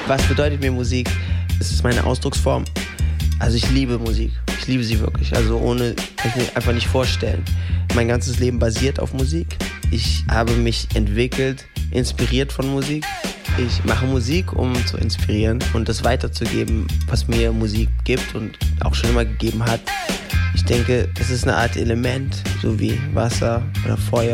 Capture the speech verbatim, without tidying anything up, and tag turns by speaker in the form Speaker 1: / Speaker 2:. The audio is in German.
Speaker 1: Was bedeutet mir Musik? Es ist meine Ausdrucksform. Also ich liebe Musik. Ich liebe sie wirklich. Also ohne, kann ich mir einfach nicht vorstellen. Mein ganzes Leben basiert auf Musik. Ich habe mich entwickelt, inspiriert von Musik. Ich mache Musik, um zu inspirieren und das weiterzugeben, was mir Musik gibt und auch schon immer gegeben hat. Ich denke, das ist eine Art Element, so wie Wasser oder Feuer.